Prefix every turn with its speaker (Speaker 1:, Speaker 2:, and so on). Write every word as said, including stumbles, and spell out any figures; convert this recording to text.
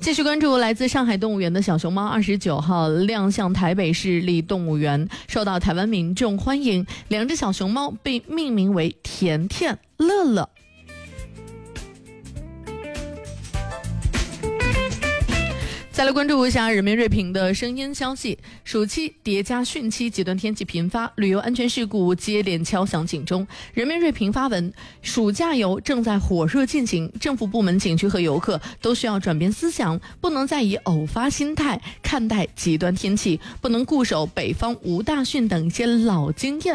Speaker 1: 继续关注来自上海动物园的小熊猫，二十九号亮相台北市立动物园，受到台湾民众欢迎。两只小熊猫被命名为甜甜、乐乐。再来关注一下人民锐评的声音消息，暑期叠加汛期，极端天气频发，旅游安全事故接连敲响警钟。人民锐评发文，暑假游正在火热进行，政府部门、景区和游客都需要转变思想，不能再以偶发心态看待极端天气，不能固守北方无大汛等一些老经验。